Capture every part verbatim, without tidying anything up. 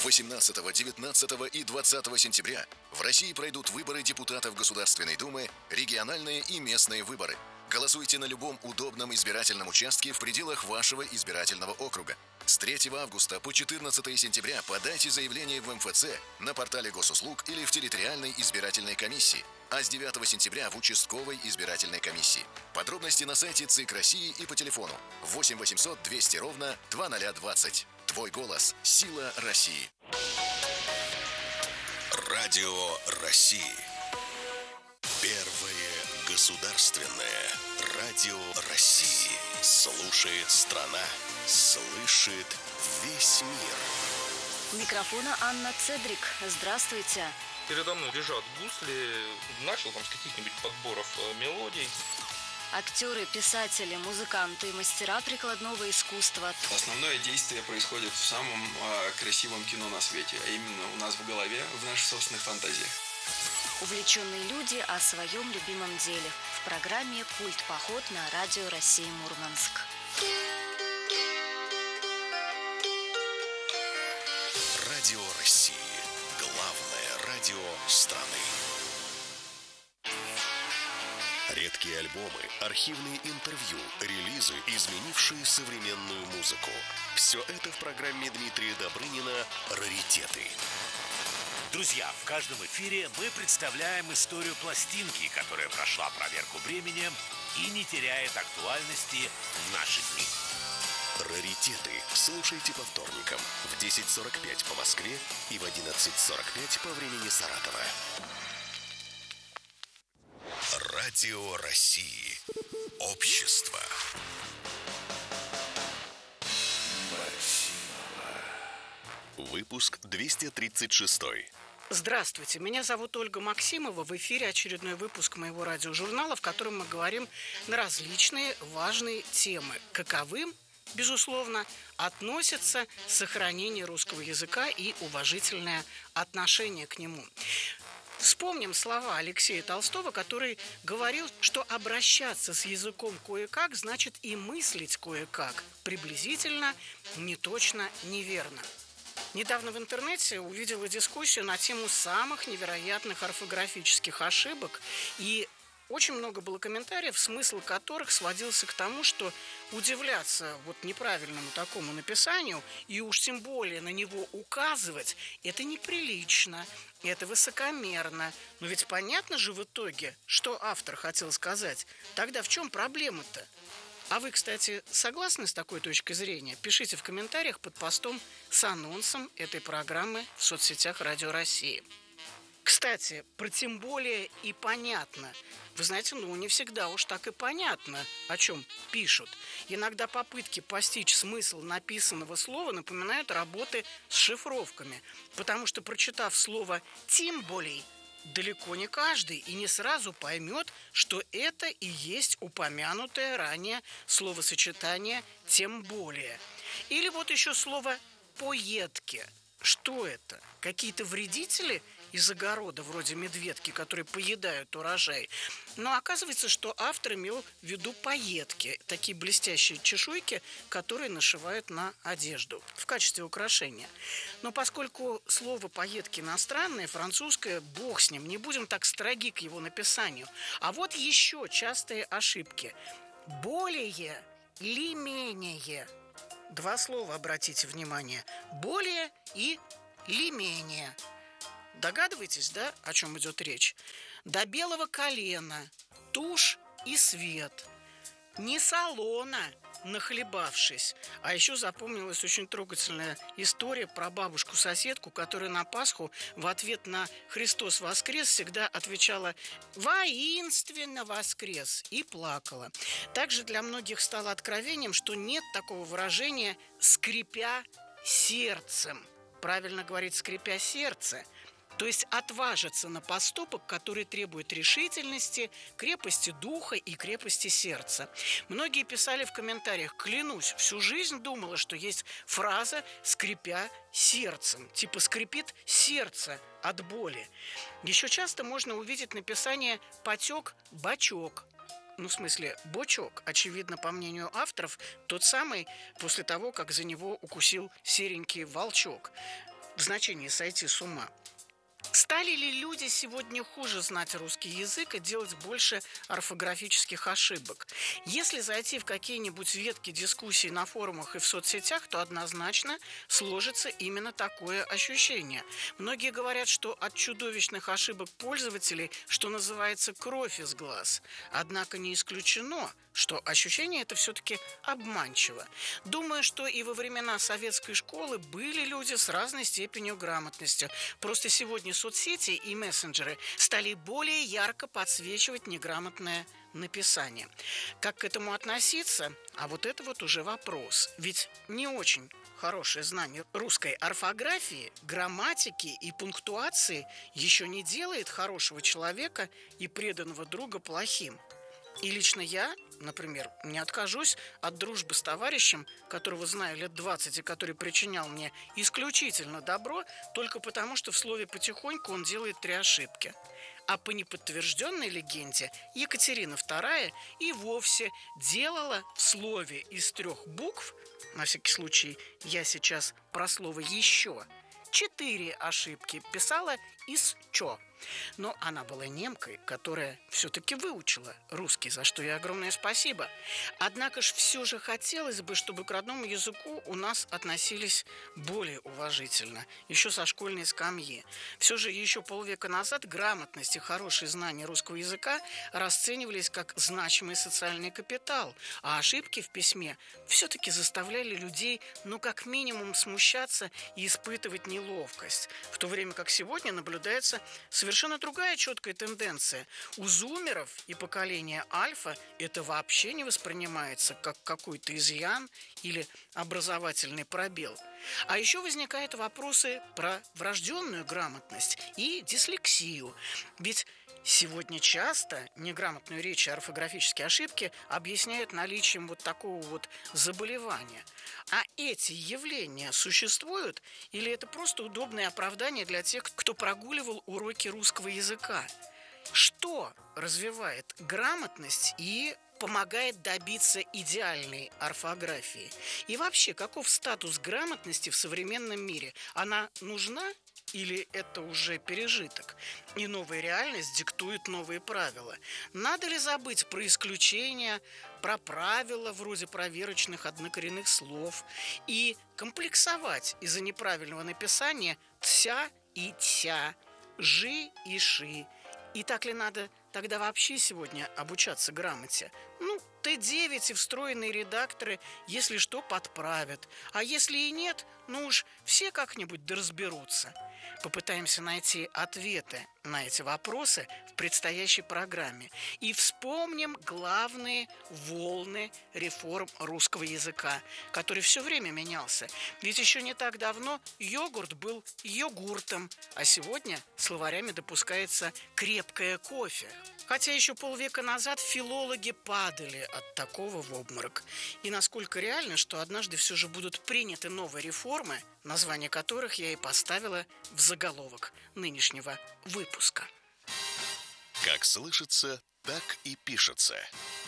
восемнадцатого, девятнадцатого и двадцатого сентября в России пройдут выборы депутатов Государственной Думы, региональные и местные выборы. Голосуйте на любом удобном избирательном участке в пределах вашего избирательного округа. С третьего августа по четырнадцатое сентября подайте заявление в эм эф цэ, на портале госуслуг или в территориальной избирательной комиссии, а с девятого сентября в участковой избирательной комиссии. Подробности на сайте ЦИК России и по телефону восемь восемьсот двести ровно двадцать двадцать. Твой голос – сила России. Радио России. Первое государственное радио России. Слушает страна, слышит весь мир. У микрофона Анна Цедрик. Здравствуйте. Передо мной лежат гусли. Начал там с каких-нибудь подборов э, мелодий. Актеры, писатели, музыканты, мастера прикладного искусства. Основное действие происходит в самом э, красивом кино на свете, а именно у нас в голове, в наших собственных фантазиях. Увлеченные люди о своем любимом деле. В программе «Культ-поход» на радио России Мурманск. Радио России. Главное радио страны. Редкие альбомы, архивные интервью, релизы, изменившие современную музыку. Все это в программе Дмитрия Добрынина «Раритеты». Друзья, в каждом эфире мы представляем историю пластинки, которая прошла проверку временем и не теряет актуальности в наши дни. «Раритеты» слушайте по вторникам в десять сорок пять по Москве и в одиннадцать сорок пять по времени Саратова. Радио России. Общество. Выпуск двести тридцать шесть. Здравствуйте, меня зовут Ольга Максимова. В эфире очередной выпуск моего радиожурнала, в котором мы говорим на различные важные темы. Каковым, безусловно, относится сохранение русского языка и уважительное отношение к нему. Вспомним слова Алексея Толстого, который говорил, что обращаться с языком кое-как значит и мыслить кое-как, приблизительно, неточно, неверно. Недавно в интернете увидела дискуссию на тему самых невероятных орфографических ошибок, и очень много было комментариев, смысл которых сводился к тому, что удивляться вот неправильному такому написанию и уж тем более на него указывать – это неприлично, это высокомерно. Но ведь понятно же в итоге, что автор хотел сказать. Тогда в чем проблема-то? А вы, кстати, согласны с такой точкой зрения? Пишите в комментариях под постом с анонсом этой программы в соцсетях Радио России. Кстати, про тем более и понятно. Вы знаете, ну не всегда уж так и понятно, о чем пишут. Иногда попытки постичь смысл написанного слова напоминают работы с шифровками. Потому что, прочитав слово «тем более», далеко не каждый и не сразу поймет, что это и есть упомянутое ранее словосочетание «тем более». Или вот еще слово «поедки». Что это? Какие-то вредители из огорода, вроде медведки, которые поедают урожай? Но оказывается, что автор имел в виду поедки, такие блестящие чешуйки, которые нашивают на одежду в качестве украшения. Но поскольку слово «поедки» иностранное, французское, бог с ним, не будем так строги к его написанию. А вот еще частые ошибки. Более или менее. Два слова, обратите внимание. Более и ли менее. Догадываетесь, да, о чем идет речь? До белого колена, тушь и свет. Не салона, нахлебавшись. А еще запомнилась очень трогательная история про бабушку-соседку, которая на Пасху в ответ на «Христос воскрес» всегда отвечала «воинственно воскрес» и плакала. Также для многих стало откровением, что нет такого выражения «скрипя сердцем». Правильно говорить «скрипя сердце». То есть отважиться на поступок, который требует решительности, крепости духа и крепости сердца. Многие писали в комментариях: клянусь, всю жизнь думала, что есть фраза «скрипя сердцем», типа скрипит сердце от боли. Еще часто можно увидеть написание «потек бачок». Ну, в смысле, бочок, очевидно, по мнению авторов, тот самый после того, как за него укусил серенький волчок. в значении «сойти с ума». Стали ли люди сегодня хуже знать русский язык и делать больше орфографических ошибок? Если зайти в какие-нибудь ветки дискуссий на форумах и в соцсетях, то однозначно сложится именно такое ощущение. Многие говорят, что от чудовищных ошибок пользователей, что называется, кровь из глаз. Однако не исключено, что ощущение это все-таки обманчиво. Думаю, что и во времена советской школы были люди с разной степенью грамотности. Просто сегодня соцсети и мессенджеры стали более ярко подсвечивать неграмотное написание. Как к этому относиться? А вот это вот уже вопрос. Ведь не очень хорошее знание русской орфографии, грамматики и пунктуации еще не делает хорошего человека и преданного друга плохим. И лично я, например, не откажусь от дружбы с товарищем, которого знаю лет двадцать и который причинял мне исключительно добро, только потому, что в слове «потихоньку» он делает три ошибки. А по неподтвержденной легенде Екатерина вторая и вовсе делала в слове из трех букв, на всякий случай я сейчас про слово «еще», четыре ошибки, писала из «чё». Но она была немкой, которая все-таки выучила русский, за что ей огромное спасибо. Однако ж все же хотелось бы, чтобы к родному языку у нас относились более уважительно, еще со школьной скамьи. Все же еще полвека назад грамотность и хорошие знания русского языка расценивались как значимый социальный капитал, а ошибки в письме все-таки заставляли людей, ну, как минимум, смущаться и испытывать неловкость, в то время как сегодня наблюдается совершенно другая четкая тенденция. У зумеров и поколения альфа это вообще не воспринимается как какой-то изъян или образовательный пробел. А еще возникают вопросы про врожденную грамотность и дислексию. Ведь сегодня часто неграмотную речь и орфографические ошибки объясняют наличием вот такого вот заболевания. А эти явления существуют или это просто удобное оправдание для тех, кто прогуливал уроки русского языка? Что развивает грамотность и помогает добиться идеальной орфографии? И вообще, каков статус грамотности в современном мире? Она нужна? Или это уже пережиток? И новая реальность диктует новые правила. Надо ли забыть про исключения, про правила вроде проверочных однокоренных слов и комплексовать из-за неправильного написания «тся» и «тся», «жи» и «ши»? И так ли надо тогда вообще сегодня обучаться грамоте? Ну, Т девять и встроенные редакторы, если что, подправят. А если и нет, ну уж все как-нибудь да разберутся. Попытаемся найти ответы на эти вопросы в предстоящей программе. И вспомним главные волны реформ русского языка, который все время менялся. Ведь еще не так давно йогурт был йогуртом, а сегодня словарями допускается крепкое кофе. Хотя еще полвека назад филологи падали от такого в обморок. И насколько реально, что однажды все же будут приняты новые реформы, название которых я и поставила в заголовок нынешнего выпуска. Как слышится, так и пишется.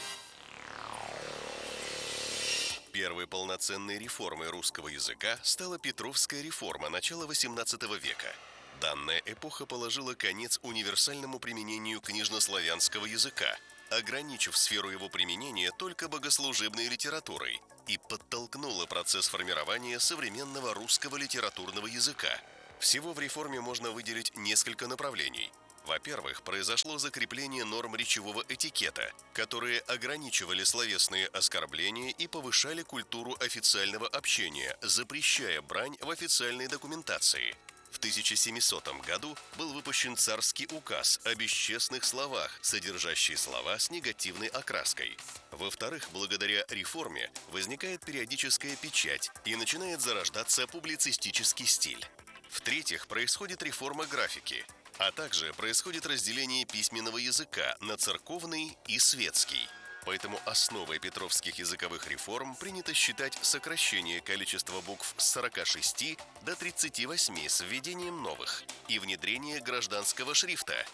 Первой полноценной реформой русского языка стала Петровская реформа начала восемнадцатого века. Данная эпоха положила конец универсальному применению книжнославянского языка, ограничив сферу его применения только богослужебной литературой, и подтолкнула процесс формирования современного русского литературного языка. Всего в реформе можно выделить несколько направлений. Во-первых, произошло закрепление норм речевого этикета, которые ограничивали словесные оскорбления и повышали культуру официального общения, запрещая брань в официальной документации. В тысяча семисотом году был выпущен царский указ о бесчестных словах, содержащий слова с негативной окраской. Во-вторых, благодаря реформе возникает периодическая печать и начинает зарождаться публицистический стиль. В-третьих, происходит реформа графики, а также происходит разделение письменного языка на церковный и светский. Поэтому основой петровских языковых реформ принято считать сокращение количества букв с сорока шести до тридцати восьми с введением новых и внедрение гражданского шрифта.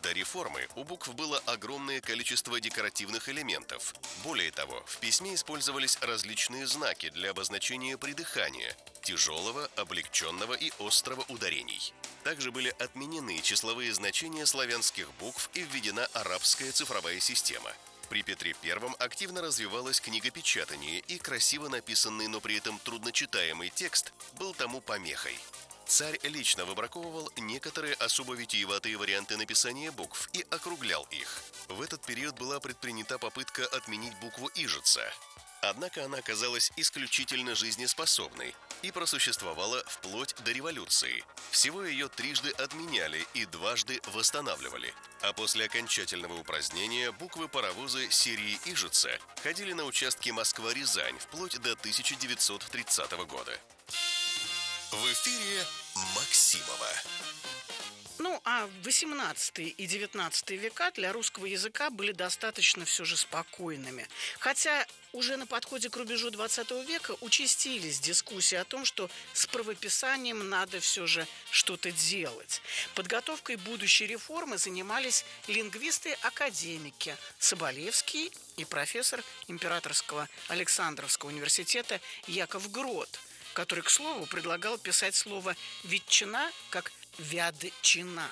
До реформы у букв было огромное количество декоративных элементов. Более того, в письме использовались различные знаки для обозначения придыхания, тяжелого, облегченного и острого ударений. Также были отменены числовые значения славянских букв и введена арабская цифровая система. При Петре Первом активно развивалось книгопечатание, и красиво написанный, но при этом трудночитаемый текст был тому помехой. Царь лично выбраковывал некоторые особо витиеватые варианты написания букв и округлял их. В этот период была предпринята попытка отменить букву Ижица. Однако она оказалась исключительно жизнеспособной и просуществовала вплоть до революции. Всего ее трижды отменяли и дважды восстанавливали. А после окончательного упразднения буквы-паровозы серии Ижица ходили на участки Москва-Рязань вплоть до тысяча девятьсот тридцатого года. В эфире Максимова. Ну, а восемнадцатый и девятнадцатый века для русского языка были достаточно все же спокойными. Хотя уже на подходе к рубежу двадцатого века участились дискуссии о том, что с правописанием надо все же что-то делать. Подготовкой будущей реформы занимались лингвисты-академики Соболевский и профессор Императорского Александровского университета Яков Грот, который, к слову, предлагал писать слово «ветчина» как «вядчина».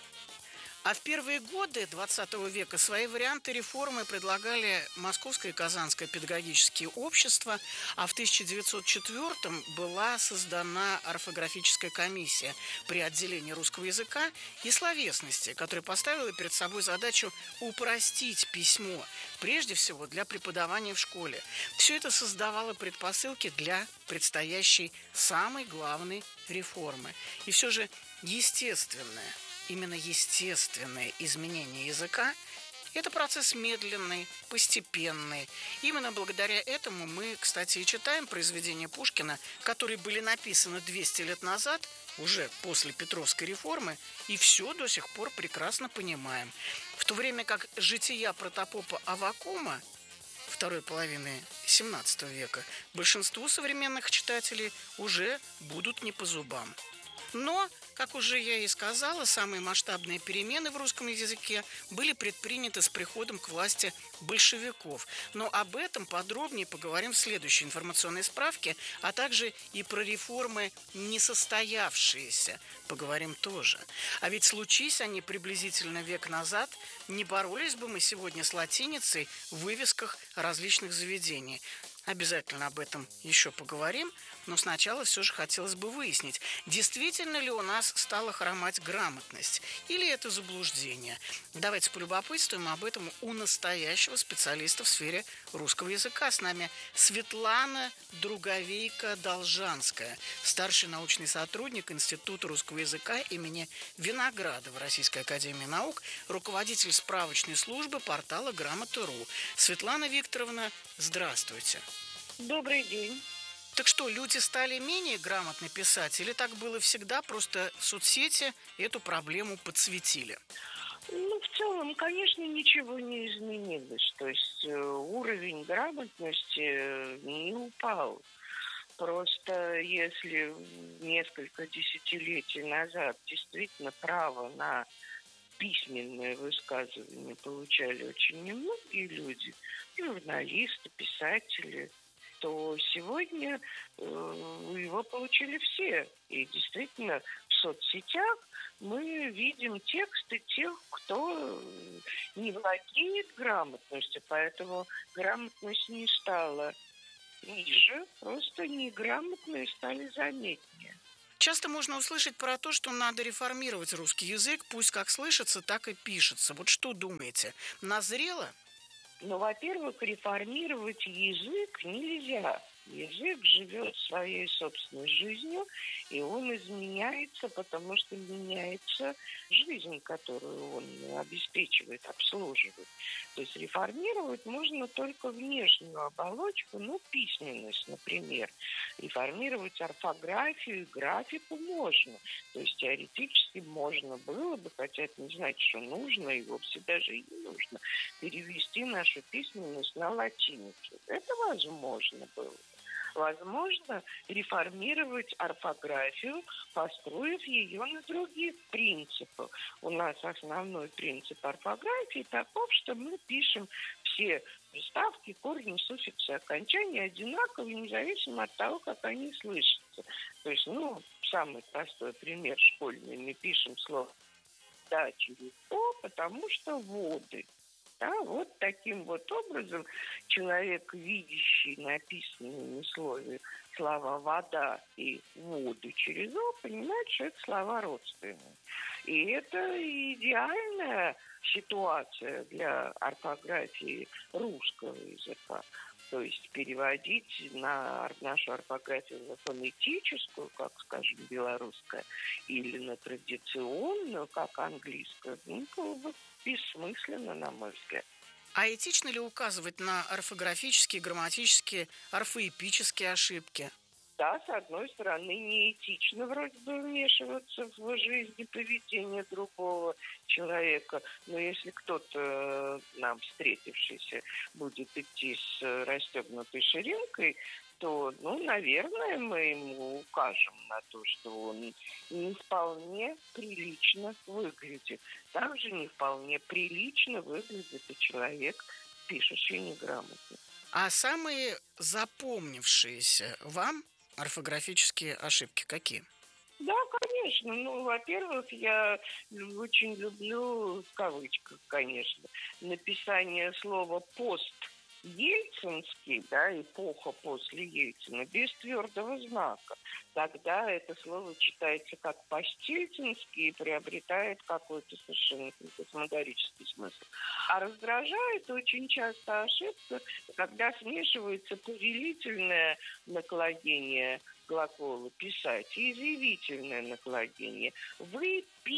А в первые годы двадцатого века свои варианты реформы предлагали Московское и Казанское педагогические общества, а в тысяча девятьсот четвёртом была создана орфографическая комиссия при отделении русского языка и словесности, которая поставила перед собой задачу упростить письмо, прежде всего для преподавания в школе. Все это создавало предпосылки для предстоящей самой главной реформы. И все же естественное, именно естественное изменение языка – это процесс медленный, постепенный. Именно благодаря этому мы, кстати, и читаем произведения Пушкина, которые были написаны двести лет назад, уже после Петровской реформы, и все до сих пор прекрасно понимаем. В то время как жития протопопа Аввакума второй половины семнадцатого века большинству современных читателей уже будут не по зубам. Но, как уже я и сказала, самые масштабные перемены в русском языке были предприняты с приходом к власти большевиков. Но об этом подробнее поговорим в следующей информационной справке, а также и про реформы несостоявшиеся поговорим тоже. А ведь случись они приблизительно век назад, не боролись бы мы сегодня с латиницей в вывесках различных заведений. Обязательно об этом еще поговорим, но сначала все же хотелось бы выяснить, действительно ли у нас стала хромать грамотность или это заблуждение. Давайте полюбопытствуем об этом у настоящего специалиста в сфере русского языка. С нами Светлана Друговейко-Должанская, старший научный сотрудник Института русского языка имени Виноградова Российской академии наук, руководитель справочной службы портала Грамота.ру. Светлана Викторовна, здравствуйте. Добрый день. Так что, люди стали менее грамотно писать или так было всегда, просто соцсети эту проблему подсветили? Ну, в целом, конечно, ничего не изменилось. То есть э, уровень грамотности не упал. Просто если несколько десятилетий назад действительно право на письменное высказывание получали очень немногие люди, журналисты, писатели, то сегодня э, его получили все. И действительно в соцсетях мы видим тексты тех, кто не владеет грамотностью, поэтому грамотность не стала ниже, просто неграмотные стали заметнее. Часто можно услышать про то, что надо реформировать русский язык, пусть как слышится, так и пишется. Вот что думаете, назрело? Ну, во-первых, реформировать язык нельзя. Язык живет своей собственной жизнью, и он изменяется, потому что меняется жизнь, которую он обеспечивает, обслуживает. То есть реформировать можно только внешнюю оболочку, ну, письменность, например. Реформировать орфографию и графику можно. То есть теоретически можно было бы, хотя это не значит, что нужно, и вовсе даже и не нужно, перевести нашу письменность на латиницу. Это возможно было. Возможно, реформировать орфографию, построив ее на других принципах. У нас основной принцип орфографии таков, что мы пишем все приставки, корни, суффиксы, окончания одинаково, независимо от того, как они слышатся. То есть, ну, самый простой пример школьный. Мы пишем слово «да» через «о», потому что «воды». Да, вот таким вот образом человек, видящий написанные в слове слова «вода» и «воду» через «о», понимает, что это слова родственные. И это идеальная ситуация для орфографии русского языка. То есть переводить на нашу орфографию на фонетическую, как, скажем, белорусская, или на традиционную, как английскую, ну, было бы бессмысленно, на мой взгляд. А этично ли указывать на орфографические, грамматические, орфоэпические ошибки? Да, с одной стороны, неэтично вроде бы вмешиваться в жизнь и поведение другого человека. Но если кто-то нам встретившийся будет идти с расстегнутой ширинкой, то, ну, наверное, мы ему укажем на то, что он не вполне прилично выглядит. Также не вполне прилично выглядит и человек, пишущий неграмотно. А самые запомнившиеся вам орфографические ошибки какие? Да, конечно. Ну, во-первых, я очень люблю, в кавычках, конечно, написание слова «пост» ельцинский, да, эпоха после Ельцина, без твердого знака. Тогда это слово читается как постельцинский и приобретает какой-то совершенно фантасмагорический смысл. А раздражает очень часто ошибка, когда смешивается повелительное накладение глагола «писать» и изъявительное накладение. Вы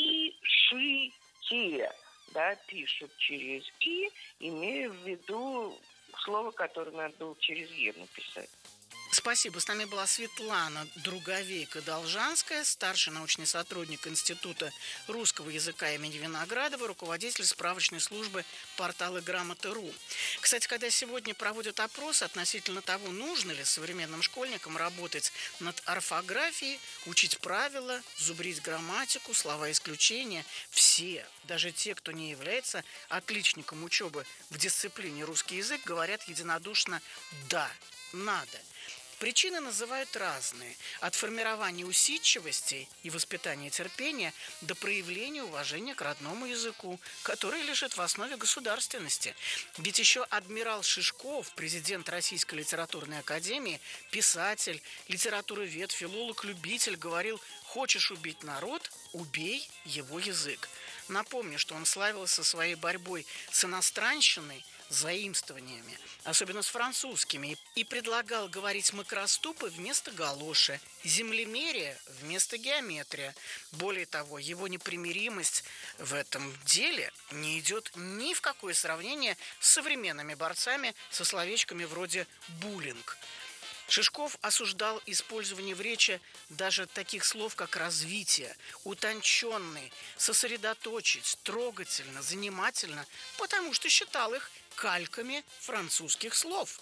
пишите, да, пишут через «и», имея в виду слово, которое надо было через «е» написать. Спасибо. С нами была Светлана Друговейко-Должанская, старший научный сотрудник Института русского языка имени Виноградова, руководитель справочной службы портала Грамота.ру. Кстати, когда сегодня проводят опрос относительно того, нужно ли современным школьникам работать над орфографией, учить правила, зубрить грамматику, слова исключения, все, даже те, кто не является отличником учебы в дисциплине русский язык, говорят единодушно «да, надо». Причины называют разные. От формирования усидчивости и воспитания терпения до проявления уважения к родному языку, который лежит в основе государственности. Ведь еще адмирал Шишков, президент Российской литературной академии, писатель, литературовед, филолог-любитель, говорил: «Хочешь убить народ – убей его язык». Напомню, что он славился своей борьбой с иностранщиной, заимствованиями, особенно с французскими, и предлагал говорить макроступы вместо галоши, землемерие вместо геометрия. Более того, его непримиримость в этом деле не идет ни в какое сравнение с современными борцами со словечками вроде «буллинг». Шишков осуждал использование в речи даже таких слов, как «развитие», «утонченный», «сосредоточить», «трогательно», «занимательно», потому что считал их кальками французских слов.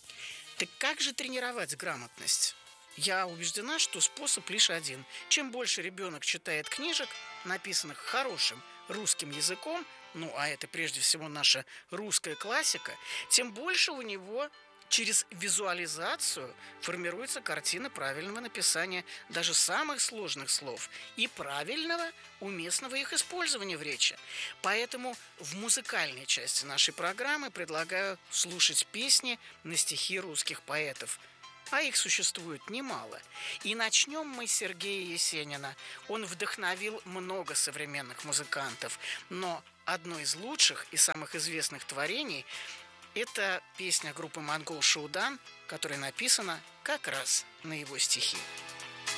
Так как же тренировать грамотность? Я убеждена, что способ лишь один. Чем больше ребенок читает книжек, написанных хорошим русским языком, ну а это прежде всего наша русская классика, тем больше у него через визуализацию формируется картина правильного написания даже самых сложных слов и правильного, уместного их использования в речи. Поэтому в музыкальной части нашей программы предлагаю слушать песни на стихи русских поэтов. А их существует немало. И начнем мы с Сергея Есенина. Он вдохновил много современных музыкантов, но одно из лучших и самых известных творений – это песня группы «Монгол Шуудан», которая написана как раз на его стихи.